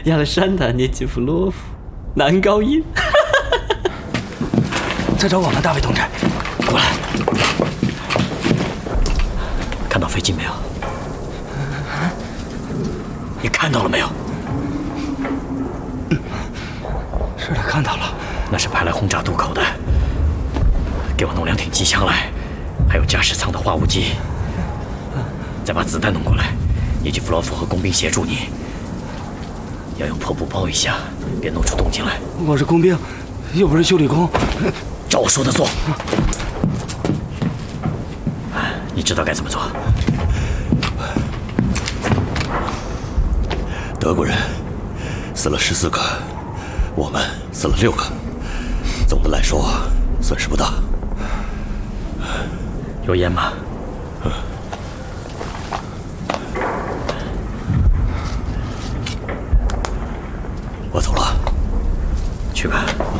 亚历山大·涅基夫洛夫，男高音。 在找我们，大卫同志， 过来。看到飞机没有？你看到了没有？ 是的，看到了。 那是派来轰炸渡口的。给我弄2挺机枪来，还有驾驶舱的化物机。再把子弹弄过来，涅基夫洛夫和工兵协助你。要用破布包一下，别弄出动静来。 我是工兵，又不是修理工。 照我说的做。你知道该怎么做？ 德国人死了14个，我们死了6个，总的来说损失不大。 有烟吗？ 我走了。 去吧。